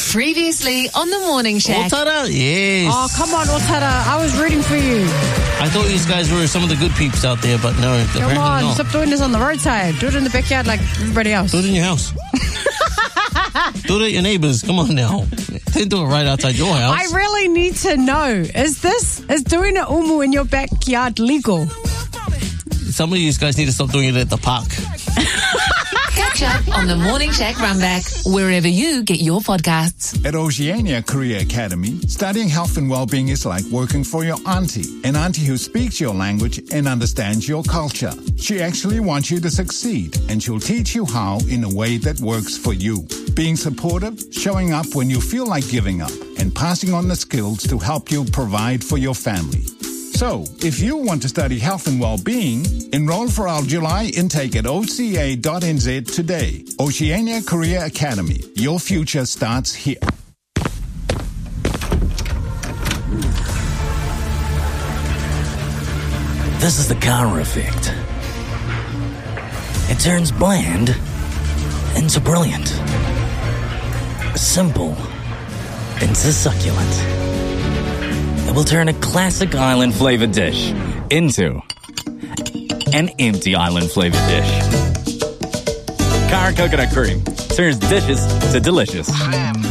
Previously on the Morning Shack. Otara, yes. Oh, come on, Otara. I was rooting for you. I thought you guys were some of the good peeps out there, but no, Come apparently on, not. stop doing this on the roadside. Do it in the backyard like everybody else. Do it in your house. Do it at your neighbours. Come on now. Don't do it right outside your house. I really need to know, is doing a umu in your backyard legal? Some of you guys need to stop doing it at the park. Catch up on the Morning Shack Runback, wherever you get your podcasts. At Oceania Career Academy, studying health and well-being is like working for your auntie, an auntie who speaks your language and understands your culture. She actually wants you to succeed, and she'll teach you how in a way that works for you. Being supportive, showing up when you feel like giving up, and passing on the skills to help you provide for your family. So, if you want to study health and well-being, enroll for our July intake at oca.nz today. Oceania Career Academy. Your future starts here. This is the Kara effect. It turns bland into brilliant. Simple into succulent. It will turn a classic island-flavored dish into an empty island-flavored dish. Kara Coconut Cream turns dishes to delicious.